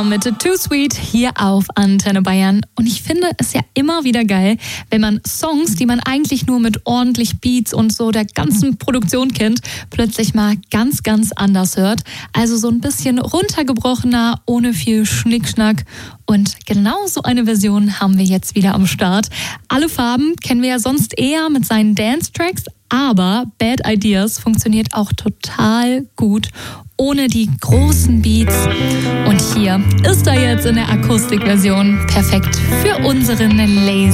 mit Too Sweet hier auf Antenne Bayern. Und ich finde es ja immer wieder geil, wenn man Songs, die man eigentlich nur mit ordentlich Beats und so der ganzen Produktion kennt, plötzlich mal ganz, ganz anders hört. Also so ein bisschen runtergebrochener, ohne viel Schnickschnack. Und genau so eine Version haben wir jetzt wieder am Start. Alle Farben kennen wir ja sonst eher mit seinen Dance-Tracks, aber Bad Ideas funktioniert auch total gut ohne die großen Beats. Und hier ist er jetzt in der Akustikversion perfekt für unseren Lazy